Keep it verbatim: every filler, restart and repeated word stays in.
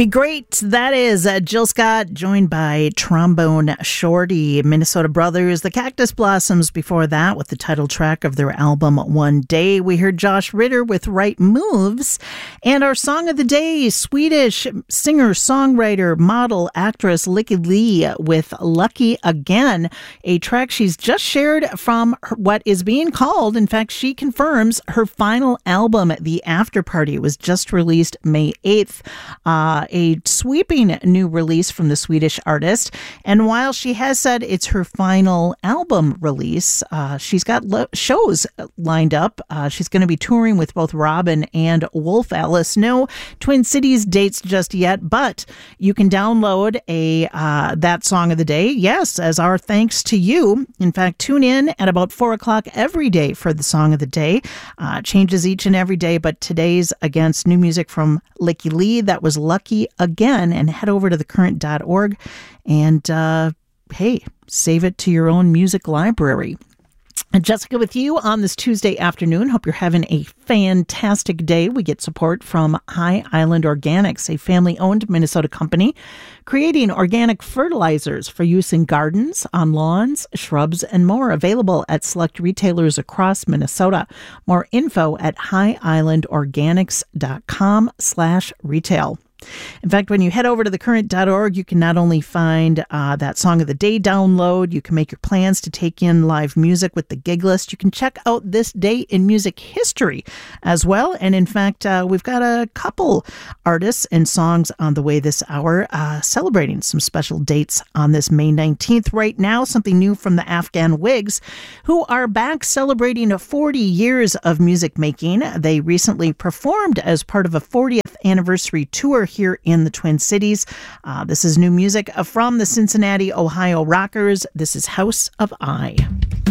Be great. That is uh, Jill Scott, joined by Trombone Shorty, Minnesota Brothers, the Cactus Blossoms before that with the title track of their album One Day. We heard Josh Ritter with Right Moves. And our song of the day, Swedish singer, songwriter, model, actress Lykke Li with Lucky Again, a track she's just shared from her, what is being called, in fact, she confirms her final album, The After Party, was just released May eighth. Uh, a sweeping new release from the Swedish artist. And while she has said it's her final album release, uh, she's got lo- shows lined up. Uh, she's going to be touring with both Robin and Wolf Alice. No Twin Cities dates just yet, but you can download a uh, that song of the day, yes, as our thanks to you. In fact, tune in at about four o'clock every day for the song of the day. Uh, changes each and every day, but today's against new music from Lykke Li. That was Lucky Again, and head over to the current dot org and uh, hey, save it to your own music library. And Jessica with you on this Tuesday afternoon. Hope you're having a fantastic day. We get support from High Island Organics, a family-owned Minnesota company creating organic fertilizers for use in gardens, on lawns, shrubs, and more. Available at select retailers across Minnesota. More info at highlandorganics.com slash retail. In fact, when you head over to the current dot org, you can not only find uh, that Song of the Day download, you can make your plans to take in live music with the gig list. You can check out this day in music history as well. And in fact, uh, we've got a couple artists and songs on the way this hour uh, celebrating some special dates on this May nineteenth. Right now, something new from the Afghan Wigs, who are back celebrating forty years of music making. They recently performed as part of a fortieth anniversary tour here in the Twin Cities. Uh, this is new music from the Cincinnati, Ohio Rockers. This is House of I.